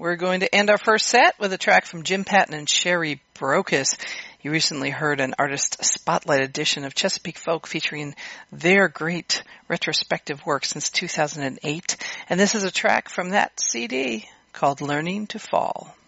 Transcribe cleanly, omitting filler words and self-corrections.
We're going to end our first set with a track from Jim Patton and Sherry Brocas. You recently heard an artist spotlight edition of Chesapeake Folk featuring their great retrospective work since 2008. And this is a track from that CD called Learning to Fall.